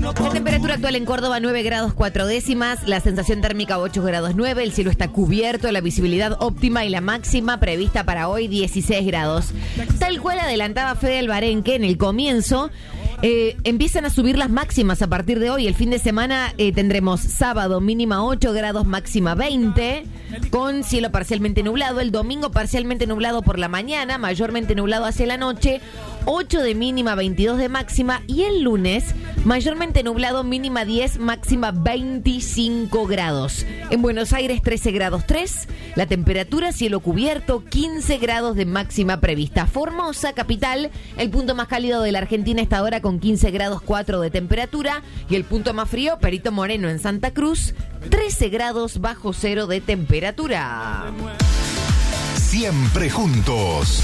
La temperatura actual en Córdoba 9 grados 4 décimas, la sensación térmica 8 grados 9, el cielo está cubierto, la visibilidad óptima y la máxima prevista para hoy 16 grados. Tal cual adelantaba Fede Alvarenque en el comienzo, empiezan a subir las máximas a partir de hoy. El fin de semana tendremos sábado mínima 8 grados, máxima 20, con cielo parcialmente nublado. El domingo parcialmente nublado por la mañana, mayormente nublado hacia la noche, 8 de mínima, 22 de máxima. Y el lunes, mayormente nublado, mínima 10, máxima 25 grados. En Buenos Aires 13 grados 3, la temperatura cielo cubierto, 15 grados de máxima prevista. Formosa, capital, el punto más cálido de la Argentina está ahora con 15 grados 4 de temperatura. Y el punto más frío, Perito Moreno en Santa Cruz, 13 grados bajo cero de temperatura. Siempre juntos.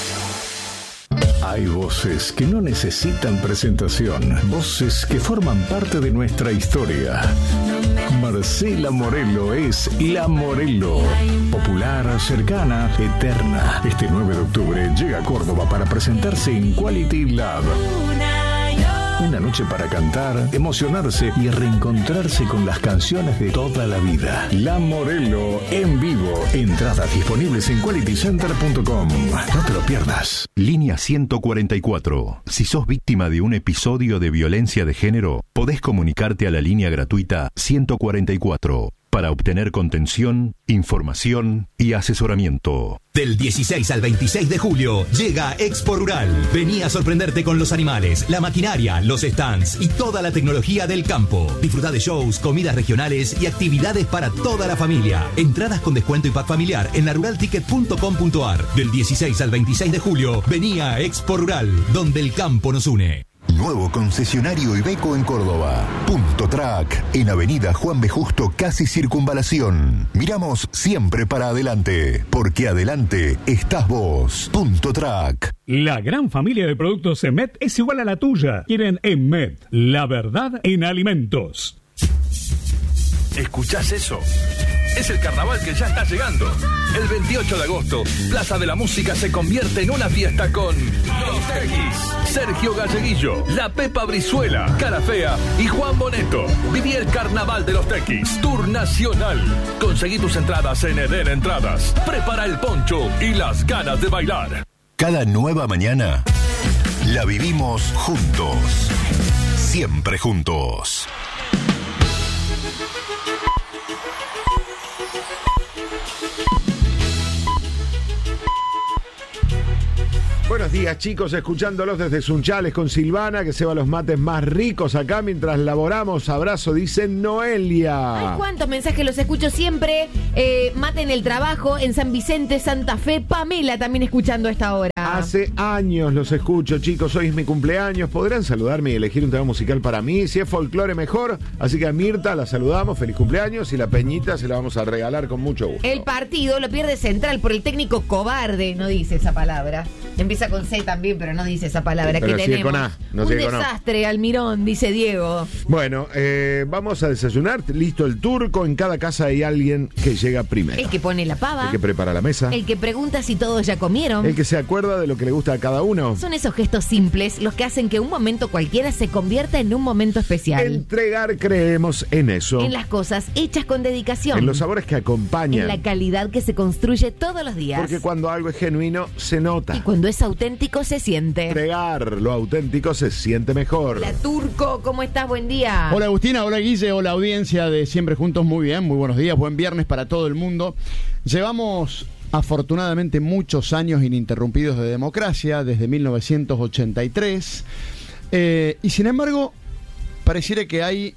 Hay voces que no necesitan presentación, voces que forman parte de nuestra historia. Marcela Morelo es La Morelo, popular, cercana, eterna. Este 9 de octubre llega a Córdoba para presentarse en Quality Lab. Una noche para cantar, emocionarse y reencontrarse con las canciones de toda la vida. La Morelo en vivo. Entradas disponibles en qualitycenter.com. No te lo pierdas. Línea 144. Si sos víctima de un episodio de violencia de género, podés comunicarte a la línea gratuita 144 para obtener contención, información y asesoramiento. Del 16 al 26 de julio llega Expo Rural. Vení a sorprenderte con los animales, la maquinaria, los stands y toda la tecnología del campo. Disfrutá de shows, comidas regionales y actividades para toda la familia. Entradas con descuento y pack familiar en laruralticket.com.ar. Del 16 al 26 de julio, vení a Expo Rural, donde el campo nos une. Nuevo concesionario Iveco en Córdoba. Punto Track, en Avenida Juan B. Justo, casi Circunvalación. Miramos siempre para adelante, porque adelante estás vos. Punto Track. La gran familia de productos EMET es igual a la tuya. Quieren EMET, la verdad en alimentos. ¿Escuchás eso? Es el carnaval que ya está llegando. El 28 de agosto, Plaza de la Música se convierte en una fiesta con Los Tequis, Sergio Galleguillo, La Pepa Brizuela, Cara Fea y Juan Boneto. Viví el carnaval de Los Tequis, Tour Nacional. Conseguí tus entradas en Eden Entradas. Prepara el poncho y las ganas de bailar. Cada nueva mañana la vivimos juntos. Siempre juntos. Buenos días, chicos, escuchándolos desde Sunchales con Silvana, que se va los mates más ricos acá mientras laboramos. Abrazo, dice Noelia. Ay, cuántos mensajes los escucho siempre. Mate en el trabajo, en San Vicente, Santa Fe. Pamela también escuchando a esta hora. Hace años los escucho, chicos. Hoy es mi cumpleaños. Podrán saludarme y elegir un tema musical para mí. Si es folclore, mejor. Así que a Mirta la saludamos. Feliz cumpleaños. Y la Peñita se la vamos a regalar con mucho gusto. El partido lo pierde Central por el técnico cobarde. No dice esa palabra. Empieza con C también, pero no dice esa palabra. Pero que sigue tenemos. con A, no un sigue con A. desastre, Almirón, dice Diego. Bueno, vamos a desayunar. Listo el turco. En cada casa hay alguien que llega primero. El que pone la pava. El que prepara la mesa. El que pregunta si todos ya comieron. El que se acuerda de lo que le gusta a cada uno. Son esos gestos simples los que hacen que un momento cualquiera se convierta en un momento especial. Entregar, creemos en eso. En las cosas hechas con dedicación. En los sabores que acompañan. En la calidad que se construye todos los días. Porque cuando algo es genuino, se nota. Y cuando es auténtico, se siente. Entregar lo auténtico se siente mejor. La Turco, ¿cómo estás? Buen día. Hola Agustina, hola Guille, hola audiencia de Siempre Juntos, muy bien, muy buenos días, buen viernes para todo el mundo. Llevamos afortunadamente muchos años ininterrumpidos de democracia, desde 1983, y sin embargo, pareciera que hay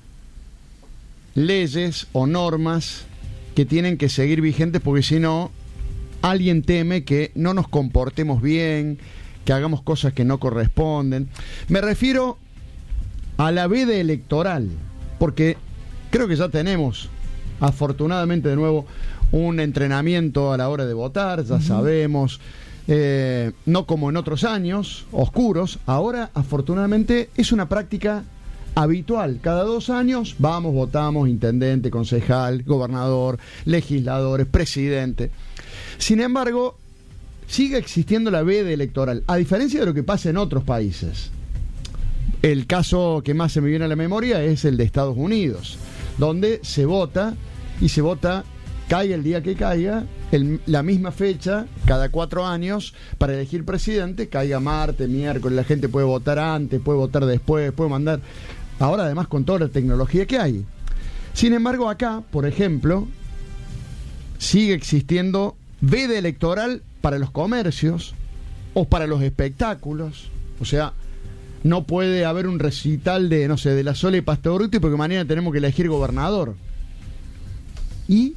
leyes o normas que tienen que seguir vigentes porque si no, alguien teme que no nos comportemos bien, que hagamos cosas que no corresponden. Me refiero a la veda electoral, porque creo que ya tenemos, afortunadamente de nuevo, un entrenamiento a la hora de votar, ya sabemos, no como en otros años oscuros, ahora afortunadamente es una práctica habitual. Cada 2 años vamos, votamos, intendente, concejal, gobernador, legisladores, presidente. Sin embargo, sigue existiendo la veda electoral, a diferencia de lo que pasa en otros países. El caso que más se me viene a la memoria es el de Estados Unidos, donde se vota y se vota, caiga el día que caiga, la misma fecha, cada 4 años, para elegir presidente, caiga martes, miércoles, la gente puede votar antes, puede votar después, puede mandar. Ahora además con toda la tecnología que hay. Sin embargo acá, por ejemplo, sigue existiendo veda electoral para los comercios o para los espectáculos. O sea, no puede haber un recital de, no sé, de la Sole Pastoruti porque mañana tenemos que elegir gobernador. Y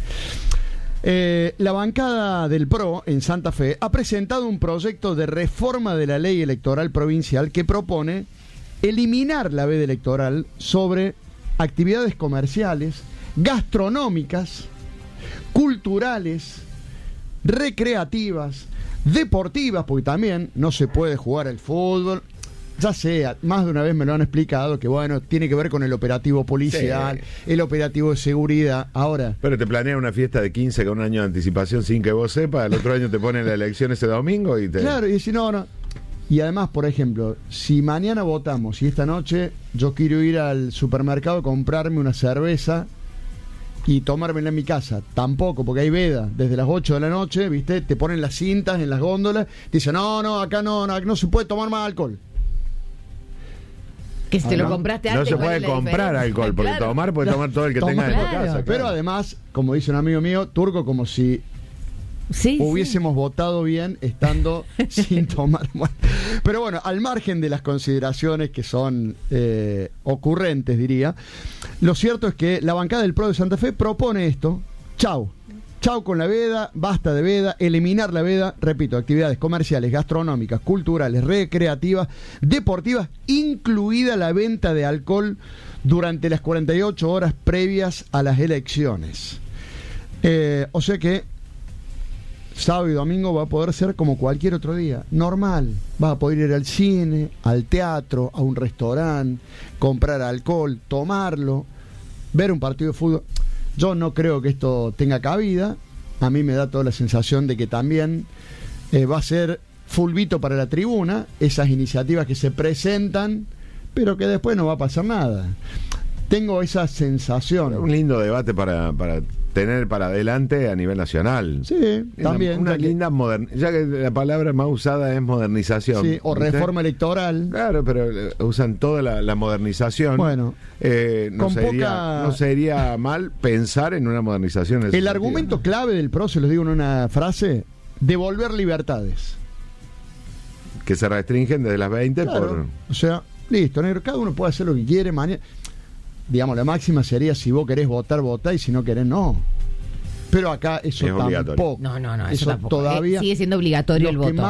la bancada del PRO en Santa Fe ha presentado un proyecto de reforma de la ley electoral provincial que propone eliminar la veda electoral sobre actividades comerciales, gastronómicas, culturales, recreativas, deportivas, porque también no se puede jugar al fútbol. Ya sé, más de una vez me lo han explicado, que bueno, tiene que ver con el operativo policial, sí, el operativo de seguridad. Ahora, pero te planean una fiesta de 15 con un año de anticipación sin que vos sepas, el otro año te ponen la elección ese domingo y te... Claro, y si no. Y además, por ejemplo, si mañana votamos y esta noche yo quiero ir al supermercado a comprarme una cerveza y tomármela en mi casa, tampoco, porque hay veda desde las 8 de la noche, ¿viste? Te ponen las cintas en las góndolas, te dicen, acá no se puede tomar más alcohol. Que si te lo compraste antes, no se puede comprar alcohol, porque claro, tomar puede tomar todo el que tenga en tu casa. Claro. Pero además, como dice un amigo mío, Turco, como si hubiésemos votado bien estando sin tomar. Pero bueno, al margen de las consideraciones que son ocurrentes, diría, lo cierto es que la bancada del PRO de Santa Fe propone esto. Chau con la veda, basta de veda, eliminar la veda, repito, actividades comerciales, gastronómicas, culturales, recreativas, deportivas, incluida la venta de alcohol durante las 48 horas previas a las elecciones. O sea que sábado y domingo va a poder ser como cualquier otro día, normal. Vas a poder ir al cine, al teatro, a un restaurante, comprar alcohol, tomarlo, ver un partido de fútbol. Yo no creo que esto tenga cabida. A mí me da toda la sensación de que también va a ser fulbito para la tribuna, esas iniciativas que se presentan, pero que después no va a pasar nada. Tengo esa sensación. Un lindo debate para tener para adelante a nivel nacional. Sí, también. Una linda ya que la palabra más usada es modernización. Sí, o reforma electoral. Claro, pero usan toda la modernización. Bueno, no sería mal pensar en una modernización. El argumento clave del PRO, se los digo en una frase, devolver libertades. Que se restringen desde las 20 claro, o sea, listo, negro, cada uno puede hacer lo que quiere mañana. Digamos, la máxima sería si vos querés votar, votá, y si no querés, no. Pero acá eso tampoco. No, eso tampoco. Todavía sigue siendo obligatorio el voto.